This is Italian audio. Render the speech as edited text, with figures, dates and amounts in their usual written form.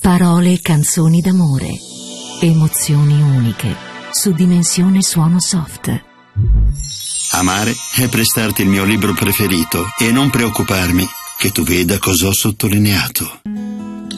Parole e canzoni d'amore. Emozioni uniche su Dimensione Suono Soft. Amare è prestarti il mio libro preferito e non preoccuparmi che tu veda cosa ho sottolineato.